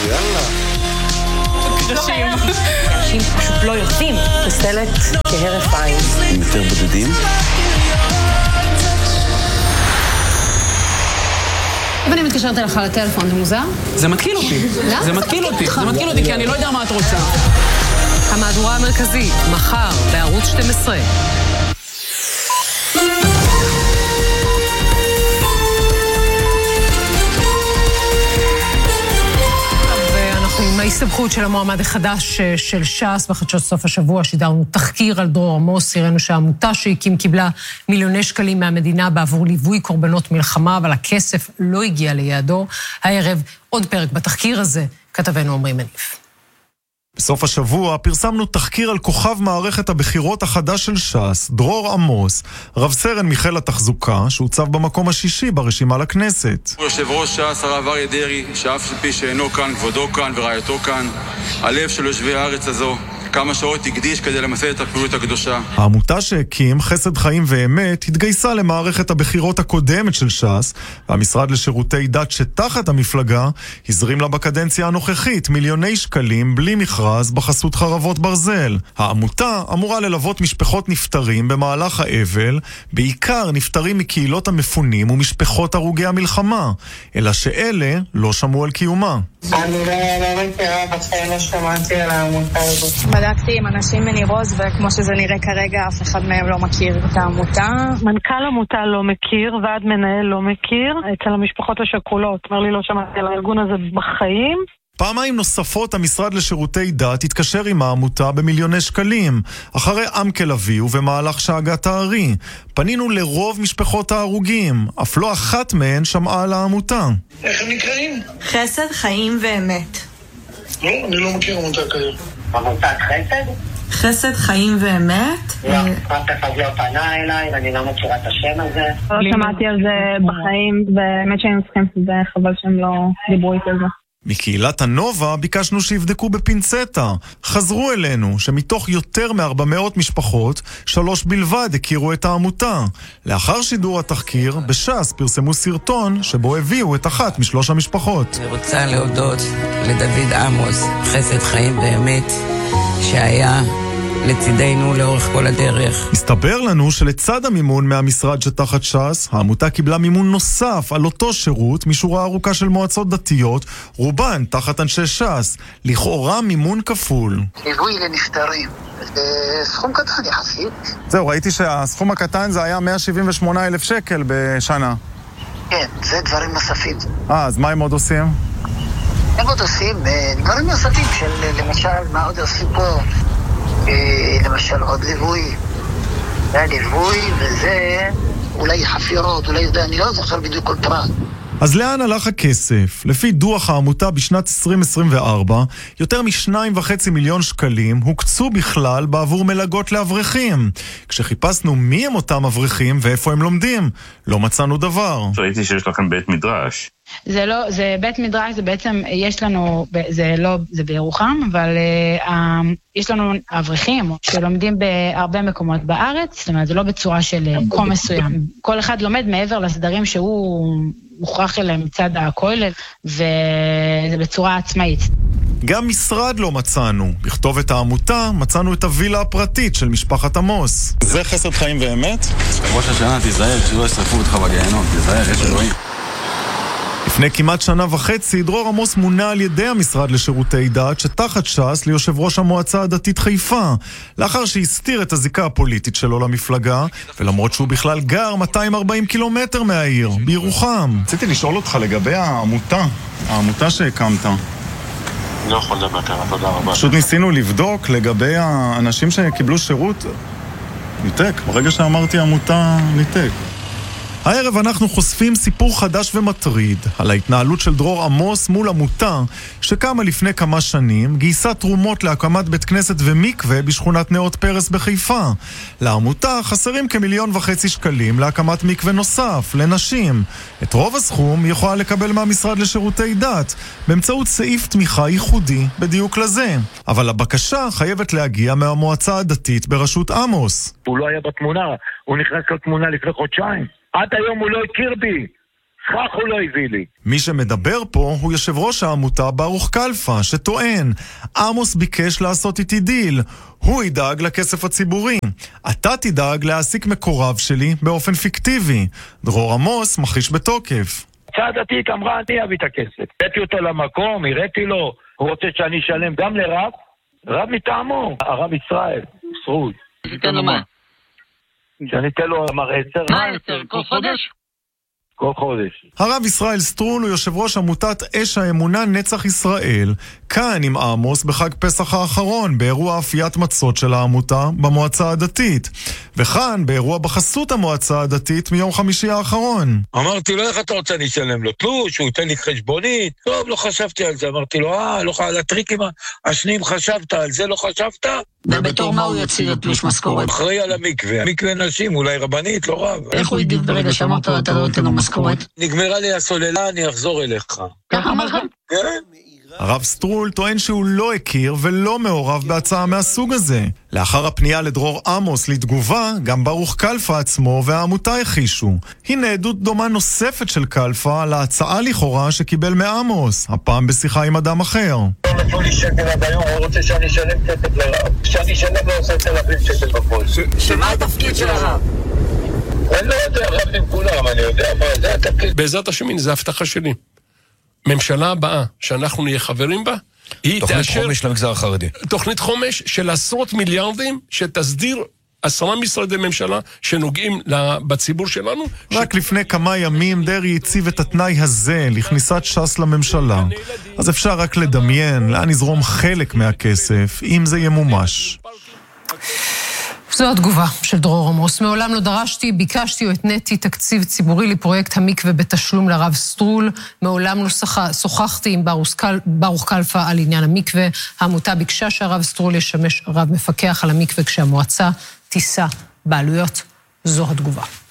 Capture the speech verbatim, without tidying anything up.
יאללה. קרשים. אנשים פשוט לא יודעים. מסתלת כהרף עין. הם יותר בודדים? אם אני מתקשרת אליך לטלפון, זה מוזר? זה מתקיל אותי. זה מתקיל אותי. זה מתקיל אותי כי אני לא יודע מה את רוצה. המהדורה המרכזית, מחר, בערוץ שתים עשרה. עם ההסתבכות של המועמד החדש של ש"ס בחדשות סוף השבוע, שידרנו תחקיר על דרור עמוס, הראינו שהעמותה שהקים קיבלה מיליוני שקלים מהמדינה בעבור ליווי קורבנות מלחמה, אבל הכסף לא הגיע ליעדו. הערב עוד פרק בתחקיר הזה, כתבנו עמרי מניף. בסוף השבוע פרסמנו תחקיר על כוכב מערכת הבחירות החדש של ש"ס, דרור עמוס, רב סרן מיכאל התחזוקה, שהוצב במקום השישי ברשימה לכנסת. יושב ראש ש"ס הרב אריה דרעי, שאף של פי שאינו כאן, כבודו כאן ורעייתו כאן, הלב של יושבי הארץ הזו, כמה שעות הקדיש כדי למסד את הפעילות הקדושה. העמותה שהקים, חסד חיים ואמת, התגייסה למערכת הבחירות הקודמת של ש"ס, והמשרד לשירותי דת שתחת המפלגה הזרים לה בקדנציה הנוכחית מיליוני שקלים בלי מכרז בחסות חרבות ברזל. העמותה אמורה ללוות משפחות נפטרים במהלך האבל, בעיקר נפטרים מקהילות המפונים ומשפחות הרוגי המלחמה, אלא שאלה לא שמעו על קיומה. אני לא מכירה בחיים, לא שמעתי על העמותה הזאת. בדקתי עם אנשים מני רוז, וכמו שזה נראה כרגע, אף אחד מהם לא מכיר את העמותה. מנכ"ל עמותה לא מכיר, ועד מנהל לא מכיר. אצל המשפחות השכולות, אומר לי, לא שמעתי על הארגון הזה בחיים. פעמיים נוספות המשרד לשירותי דת התקשר עם העמותה במיליוני שקלים, אחרי עמקל אביהו ומהלך שאגת הארי. פנינו לרוב משפחות ההרוגים, אף לא אחת מהן שמעה על העמותה. איך הם נקראים? חסד, חיים ואמת. לא, אני לא מכיר עמותה כזאת. עמותת חסד? חסד, חיים ואמת? לא, אף אחד לא פנה אליי, ואני לא מכירה את השם הזה. לא שמעתי על זה בחיים, באמת שהיינו צריכים שזה, חבל שהם לא דיברו איתי על זה. מקהילת הנובה ביקשנו שיבדקו בפינצטה. חזרו אלינו שמתוך יותר מ-ארבע מאות משפחות, שלוש בלבד הכירו את העמותה. לאחר שידור התחקיר, בש"ס פרסמו סרטון שבו הביאו את אחת משלוש המשפחות. אני רוצה להודות לדוד עמוס, חסד חיים באמת, שהיה לצידנו לאורך כל הדרך. הסתבר לנו שלצד המימון מהמשרד שתחת ש"ס, העמותה קיבלה מימון נוסף על אותו שירות משורה ארוכה של מועצות דתיות, רובן תחת אנשי ש"ס, לכאורה מימון כפול. ליווי לנפטרים, סכום קטן יחסית. זהו, ראיתי שהסכום הקטן זה היה מאה שבעים ושמונה אלף שקל בשנה. כן, זה דברים נוספים. אה, אז מה הם עוד עושים? הם עוד עושים דברים נוספים של למשל, מה עוד עושים פה? למשל עוד ליווי, ליווי וזה אולי חפירות, אולי זה, אני לא זוכר בדיוק כל פרט. אז לאן הלך הכסף? לפי דוח העמותה בשנת עשרים עשרים וארבע, יותר משניים וחצי מיליון שקלים הוקצו בכלל בעבור מלגות לאברכים. כשחיפשנו מי הם אותם אברכים ואיפה הם לומדים, לא מצאנו דבר. ראיתי שיש לכם בית מדרש. זה לא, זה בית מדרש, זה בעצם, יש לנו, זה לא, זה בירוחם, אבל uh, יש לנו אברכים שלומדים בהרבה מקומות בארץ, זאת אומרת, זה לא בצורה של מקום מסוים. כל אחד לומד מעבר לסדרים שהוא מוכרח אליהם מצד הכולל, וזה בצורה עצמאית. גם משרד לא מצאנו. בכתובת העמותה מצאנו את הווילה הפרטית של משפחת עמוס. זה חסד חיים ואמת? ראש השנה תיזהר שלא ישרפו אותך בגיהנום, תיזהר, יש אלוהים. לפני כמעט שנה וחצי, דרור עמוס מונה על ידי המשרד לשירותי דת שתחת ש"ס ליושב ראש המועצה הדתית חיפה, לאחר שהסתיר את הזיקה הפוליטית שלו למפלגה, ולמרות שהוא בכלל גר מאתיים וארבעים קילומטר מהעיר, בירוחם. רציתי לשאול אותך לגבי העמותה, העמותה שהקמת. לא יכול לדבר כאן, תודה רבה. פשוט ניסינו לבדוק לגבי האנשים שקיבלו שירות. ניתק, ברגע שאמרתי עמותה, ניתק. הערב אנחנו חושפים סיפור חדש ומטריד על ההתנהלות של דרור עמוס מול עמותה שקמה לפני כמה שנים, גייסה תרומות להקמת בית כנסת ומקווה בשכונת נאות פרס בחיפה. לעמותה חסרים כמיליון וחצי שקלים להקמת מקווה נוסף לנשים. את רוב הסכום היא יכולה לקבל מהמשרד לשירותי דת באמצעות סעיף תמיכה ייחודי בדיוק לזה. אבל הבקשה חייבת להגיע מהמועצה הדתית בראשות עמוס. הוא לא היה בתמונה, הוא נכנס לתמונה לפני חודשיים. עד היום הוא לא הכיר בי. סכך הוא לא הביא לי. מי שמדבר פה הוא יושב ראש העמותה ברוך קלפה, שטוען, עמוס ביקש לעשות איתי דיל. הוא ידאג לכסף הציבורי. אתה תדאג להעסיק מקורב שלי באופן פיקטיבי. דרור עמוס מכחיש בתוקף. הצעה דתית אמרה, אני אביא את הכסף. הבאתי אותו למקום, הראיתי לו, הוא רוצה שאני אשלם גם לרב, רב מטעמו, הרב ישראל, סרול. תיתן לו מה? שאני אתן לו אמר עשר. מה עשר? כל חודש? כל חודש. הרב ישראל סטרול הוא יושב ראש עמותת אש האמונה נצח ישראל, כאן עם עמוס בחג פסח האחרון, באירוע אפיית מצות של העמותה במועצה הדתית, וכאן באירוע בחסות המועצה הדתית מיום חמישי האחרון. אמרתי לו, איך אתה רוצה אני אשלם לו תלוש, הוא ייתן לי חשבונית? טוב, לא חשבתי על זה. אמרתי לו, אה, לא, על הטריקים השניים חשבת, על זה לא חשבת? ובתור מה הוא יוציא לו תלוש משכורת? אחראי על המקווה, המקווה נשים, אולי רבנית, לא רב. איך הוא ידיב ברגע שאמרת לו, אתה לא נותן לו משכורת? נגמרה לי הסוללה, אני אחזור אליך. ככה אמרת? כן. הרב סטרול טוען שהוא לא הכיר ולא מעורב בהצעה מהסוג הזה. לאחר הפנייה לדרור עמוס לתגובה, גם ברוך קלפה עצמו והעמותה הכישו. הנה עדות דומה נוספת של קלפה על ההצעה לכאורה שקיבל מעמוס, הפעם בשיחה עם אדם אחר. לא נתנו לי שקל עד היום, הוא רוצה שאני אשלם כסף לרב. שאני אשלם לו עשרת אלפים שקל בחודש. שמה התפקיד של הרב? אני לא יודע, רב עם כולם, אני יודע מה, זה התפקיד. בעזרת השם, זה הבטחה שלי. ממשלה הבאה שאנחנו נהיה חברים בה, היא תוכנית תאשר... חומש למגזר החרדי. תוכנית חומש של עשרות מיליארדים שתסדיר עשרה משרדי ממשלה שנוגעים בציבור שלנו. רק ש... לפני כמה ימים דרי הציב את התנאי הזה לכניסת ש"ס לממשלה. אז אפשר רק לדמיין לאן יזרום חלק מהכסף, אם זה ימומש. זו התגובה של דרור עמוס. מעולם לא דרשתי, ביקשתי או התניתי תקציב ציבורי לפרויקט המקווה בתשלום לרב סטרול. מעולם לא שוחחתי עם ברוך קלפה על עניין המקווה. העמותה ביקשה שהרב סטרול ישמש רב מפקח על המקווה כשהמועצה תישא בעלויות. זו התגובה.